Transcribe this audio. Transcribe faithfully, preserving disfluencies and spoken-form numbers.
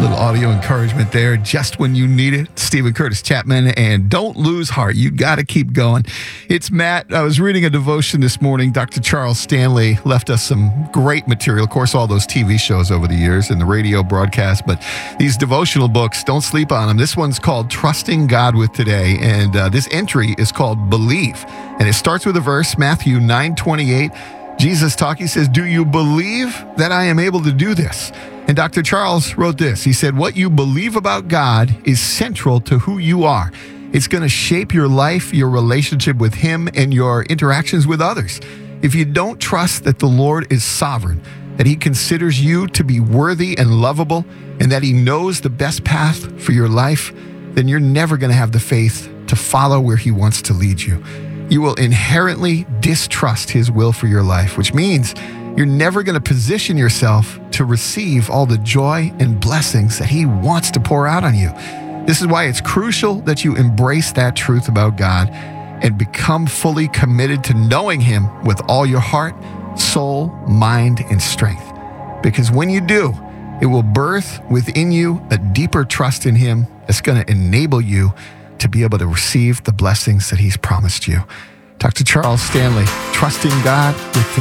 Little audio encouragement there just when you need it. Stephen Curtis Chapman, and don't lose heart. You got to keep going. It's Matt. I was reading a devotion this morning. Doctor Charles Stanley left us some great material. Of course, all those T V shows over the years and the radio broadcast, but these devotional books, don't sleep on them. This one's called Trusting God with Today, and uh, this entry is called Believe. And it starts with a verse, Matthew nine twenty-eight. Jesus talking, he says, "Do you believe that I am able to do this?" And Doctor Charles wrote this. He said, "What you believe about God is central to who you are. It's going to shape your life, your relationship with Him, and your interactions with others. If you don't trust that the Lord is sovereign, that He considers you to be worthy and lovable, and that He knows the best path for your life, then you're never going to have the faith to follow where He wants to lead you. You will inherently distrust His will for your life, which means you're never going to position yourself to receive all the joy and blessings that He wants to pour out on you. This is why it's crucial that you embrace that truth about God and become fully committed to knowing Him with all your heart, soul, mind, and strength. Because when you do, it will birth within you a deeper trust in Him that's going to enable you to be able to receive the blessings that He's promised you." Doctor Charles Stanley, Trusting God with